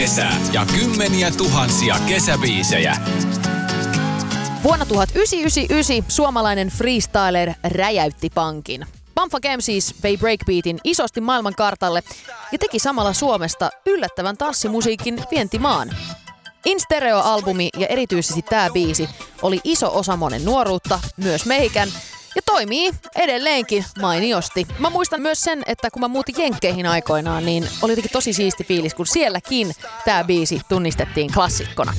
Kesää ja kymmeniä tuhansia kesäbiisejä. Vuonna 1999 suomalainen freestyler räjäytti pankin. Bumfa MCs vei breakbeatin isosti maailmankartalle ja teki samalla Suomesta yllättävän tanssimusiikin vientimaan. In Stereo-albumi ja erityisesti tämä biisi oli iso osa monen nuoruutta, myös meikän, ja toimii edelleenkin mainiosti. Mä muistan myös sen, että kun mä muutin Jenkkeihin aikoinaan, niin oli jotenkin tosi siisti fiilis, kun sielläkin tämä biisi tunnistettiin klassikkona.